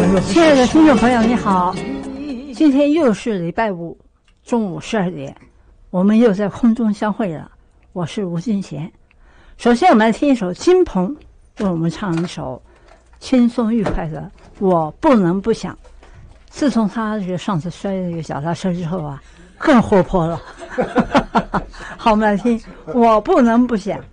亲爱的听众朋友，你好！今天又是礼拜五中午12点，我们又在空中相会了。我是吴金贤。首先，我们来听一首金鹏为我们唱一首轻松愉快的《我不能不想》。自从他这个上次摔了一个脚踏车之后啊，更活泼了。好，我们来听《我不能不想》。